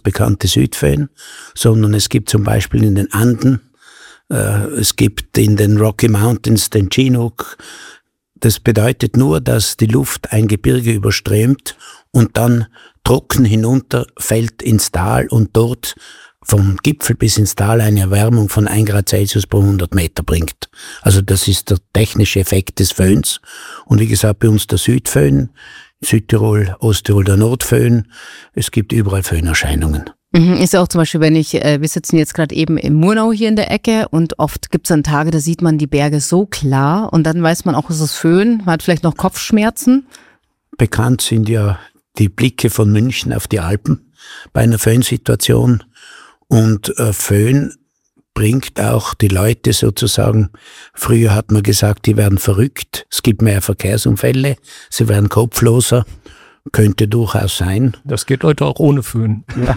bekannte Südföhn, sondern es gibt zum Beispiel in den Anden, es gibt in den Rocky Mountains den Chinook. Das bedeutet nur, dass die Luft ein Gebirge überströmt und dann trocken hinunterfällt ins Tal und dort vom Gipfel bis ins Tal eine Erwärmung von 1 Grad Celsius pro 100 Meter bringt. Also das ist der technische Effekt des Föhns. Und wie gesagt, bei uns der Südföhn, Südtirol, Osttirol der Nordföhn. Es gibt überall Föhnerscheinungen. Ist ja auch zum Beispiel, wir sitzen jetzt gerade eben im Murnau hier in der Ecke und oft gibt es dann Tage, da sieht man die Berge so klar und dann weiß man auch, es ist Föhn, man hat vielleicht noch Kopfschmerzen. Bekannt sind ja die Blicke von München auf die Alpen bei einer Föhnsituation. Und Föhn bringt auch die Leute sozusagen, früher hat man gesagt, die werden verrückt, es gibt mehr Verkehrsunfälle, sie werden kopfloser, könnte durchaus sein. Das geht heute auch ohne Föhn. Ja.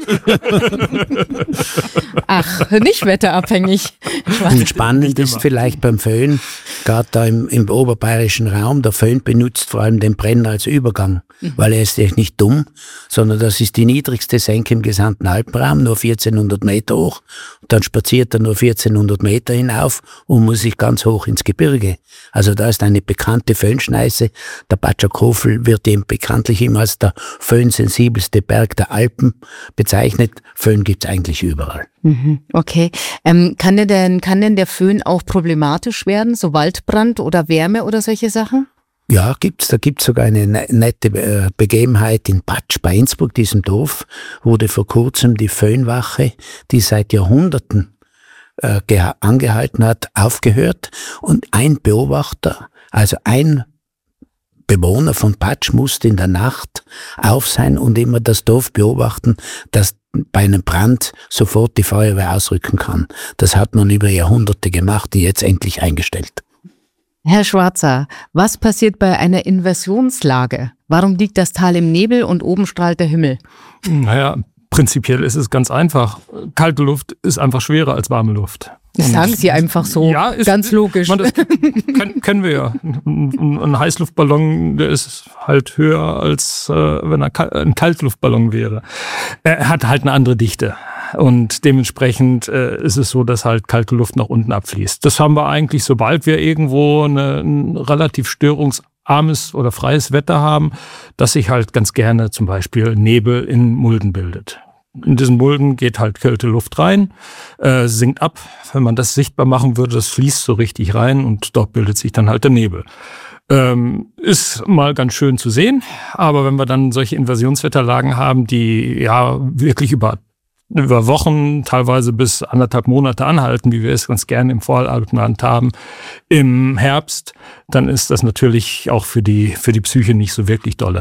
Ach, nicht wetterabhängig. Und spannend ist vielleicht beim Föhn, gerade da im oberbayerischen Raum, der Föhn benutzt vor allem den Brenner als Übergang, weil er ist ja nicht dumm, sondern das ist die niedrigste Senke im gesamten Alpenraum, nur 1400 Meter hoch. Und dann spaziert er nur 1400 Meter hinauf und muss sich ganz hoch ins Gebirge. Also da ist eine bekannte Föhnschneise. Der Batschakofel wird eben bekanntlich immer als der föhnsensibelste Berg der Alpen bezeichnet. Föhn gibt's eigentlich überall. Okay. Kann denn der Föhn auch problematisch werden, so Waldbrand oder Wärme oder solche Sachen? Ja, da gibt's sogar eine nette Begebenheit in Patsch bei Innsbruck, diesem Dorf, wurde vor kurzem die Föhnwache, die seit Jahrhunderten angehalten hat, aufgehört und ein Beobachter, also ein Bewohner von Patsch musste in der Nacht auf sein und immer das Dorf beobachten, dass bei einem Brand sofort die Feuerwehr ausrücken kann. Das hat man über Jahrhunderte gemacht, die jetzt endlich eingestellt. Herr Schwarzer, was passiert bei einer Inversionslage? Warum liegt das Tal im Nebel und oben strahlt der Himmel? Naja, prinzipiell ist es ganz einfach. Kalte Luft ist einfach schwerer als warme Luft. Das sagen Sie einfach so, ja, ganz logisch. Das kennen wir ja. Ein Heißluftballon, der ist halt höher, als wenn er ein Kaltluftballon wäre. Er hat halt eine andere Dichte. Und dementsprechend ist es so, dass halt kalte Luft nach unten abfließt. Das haben wir eigentlich, sobald wir irgendwo ein relativ störungsarmes oder freies Wetter haben, dass sich halt ganz gerne zum Beispiel Nebel in Mulden bildet. In diesen Mulden geht halt kalte Luft rein, sinkt ab. Wenn man das sichtbar machen würde, das fließt so richtig rein und dort bildet sich dann halt der Nebel. Ist mal ganz schön zu sehen, aber wenn wir dann solche Inversionswetterlagen haben, die ja wirklich über Wochen, teilweise bis 1,5 Monate anhalten, wie wir es ganz gerne im Voralpenland haben, im Herbst, dann ist das natürlich auch für die Psyche nicht so wirklich dolle.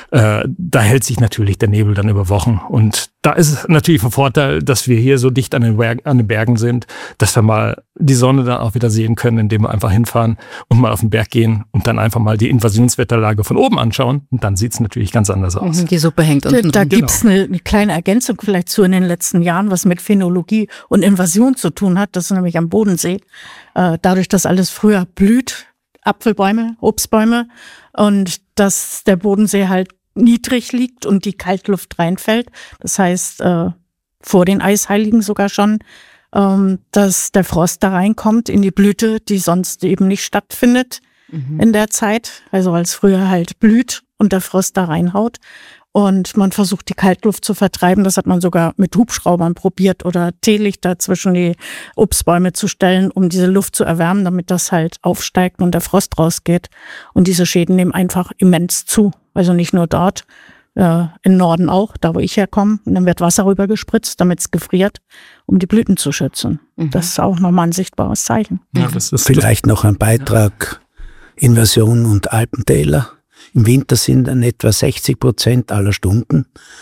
Da hält sich natürlich der Nebel dann über Wochen. Und da ist es natürlich ein Vorteil, dass wir hier so dicht an den Bergen sind, dass wir mal die Sonne dann auch wieder sehen können, indem wir einfach hinfahren und mal auf den Berg gehen und dann einfach mal die Invasionswetterlage von oben anschauen. Und dann sieht es natürlich ganz anders aus. Die Suppe hängt unten. Da gibt's eine kleine Ergänzung vielleicht zu in den letzten Jahren, was mit Phänologie und Invasion zu tun hat. Das ist nämlich am Bodensee. Dadurch, dass alles früher blüht, Apfelbäume, Obstbäume, und dass der Bodensee halt niedrig liegt und die Kaltluft reinfällt. Das heißt, vor den Eisheiligen sogar schon, dass der Frost da reinkommt in die Blüte, die sonst eben nicht stattfindet in der Zeit. Also weil es früher halt blüht und der Frost da reinhaut. Und man versucht, die Kaltluft zu vertreiben. Das hat man sogar mit Hubschraubern probiert oder Teelichter zwischen die Obstbäume zu stellen, um diese Luft zu erwärmen, damit das halt aufsteigt und der Frost rausgeht. Und diese Schäden nehmen einfach immens zu. Also nicht nur dort, im Norden auch, da wo ich herkomme. Und dann wird Wasser rübergespritzt, damit es gefriert, um die Blüten zu schützen. Das ist auch nochmal ein sichtbares Zeichen. Ja, das ist vielleicht noch ein Beitrag, Inversion und Alpentäler. Im Winter sind dann etwa 60% aller Stunden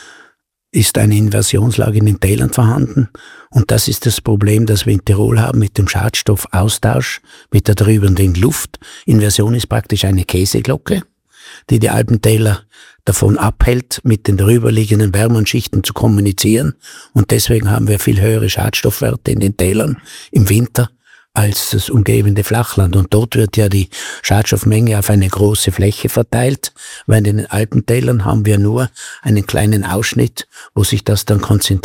ist eine Inversionslage in den Tälern vorhanden. Und das ist das Problem, das wir in Tirol haben mit dem Schadstoffaustausch, mit der drüberliegenden Luft. Inversion ist praktisch eine Käseglocke, die die Alpentäler davon abhält, mit den darüberliegenden Wärmenschichten zu kommunizieren. Und deswegen haben wir viel höhere Schadstoffwerte in den Tälern im Winter als das umgebende Flachland. Und dort wird ja die Schadstoffmenge auf eine große Fläche verteilt, weil in den Alpentälern haben wir nur einen kleinen Ausschnitt, wo sich das dann konzentriert.